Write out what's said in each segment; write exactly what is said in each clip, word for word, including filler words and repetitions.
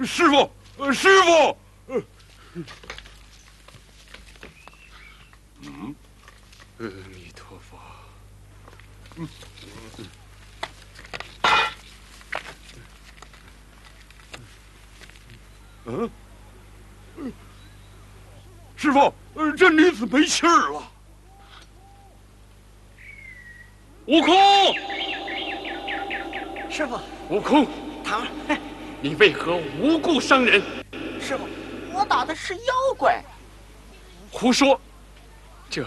师傅，呃，师傅，呃，嗯，阿弥陀佛。嗯。嗯。嗯。师傅，呃，这女子没气儿了。悟空， 师傅， 悟空， 唐儿， 你为何无故伤人？ 师傅，我打的是妖怪。 胡说！这、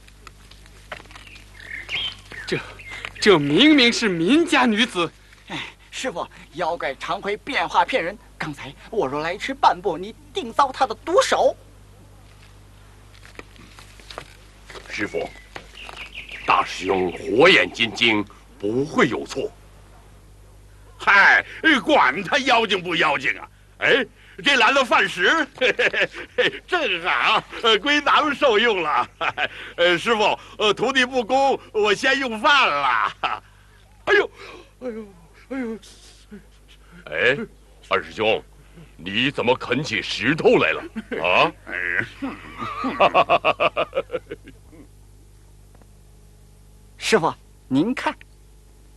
这、这明明是民家女子。 哎，师傅，妖怪常会变化骗人。刚才我若来迟半步，你定遭他的毒手。 师傅，大师兄火眼金睛，不会有错。 嗨，管他妖精不妖精啊！哎，这来了饭食，嘿嘿嘿，正好，呃，归咱们受用了。呃，师傅，呃，徒弟不恭，我先用饭了。哎呦，哎呦，哎呦！ 哎，二师兄，你怎么啃起石头来了啊？ 师傅，您看。